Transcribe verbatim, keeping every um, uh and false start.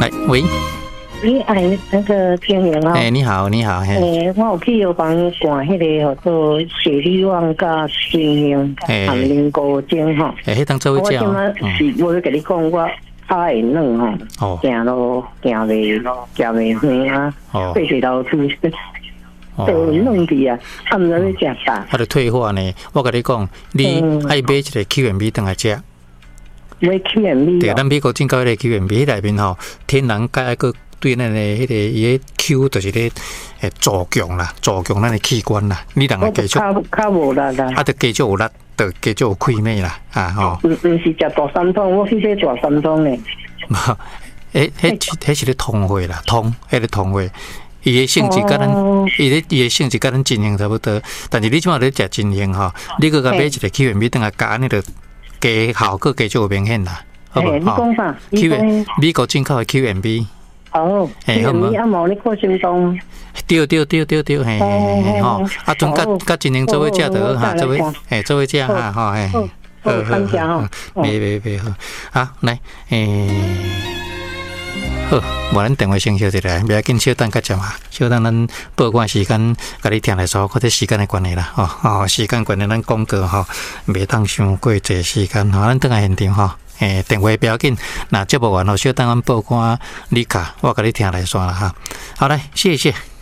来，喂。 你哎，那个天员啊！ 哎，你好，你好，嘿。 哎，我有去药房挂迄个叫做血利旺加金型含磷高精吼。 哎，迄当做位叫。 我今仔是我跟你讲，我脚会软吼，行路行袂行袂远啊，背水道出，都软去啊，啊，毋知要食啥。 啊，就退化呢。我跟你讲，你爱买一个 Q M B 当来食。 买 Q M B。 对，咱美国进口迄个 Q M B 迄内面吼，天然钙个。对，咱的迄个伊个 Q 就是咧诶助强啦，助强咱的器官啦。你人个继续， 较较无力啦， 啊，得继续有力，得继续有气脉啦，啊吼。 毋毋是食大三通，我去食大三通咧。 诶，迄迄是咧通血啦，通，迄个通血。伊个性质甲咱，伊个伊个性质甲咱真型差不多，但是你即马咧食真型吼，你个甲买一个 Q M B 等下加安尼就加效果加就有明显啦，好无？ 你讲啥 ？Q M 美国进口的 Q M B。 哦，你阿毛你看心动？ 对对对对对，嘿嘿嘿吼，啊，阵甲甲真人做伙食得哈，做伙嘿做伙食哈，吼嘿， 好好好， 袂袂袂好，啊来，诶，好，无咱电话先休一下，袂要紧，稍等较接嘛，稍等咱报关时间，甲你听来说，或者时间的关系啦，吼吼，时间关系咱广告吼，袂当伤过济时间，吼，咱等下现场吼。诶，电话不要紧，那节目完后，稍等阮报关你卡，我甲你听来算啦哈。好来，谢谢。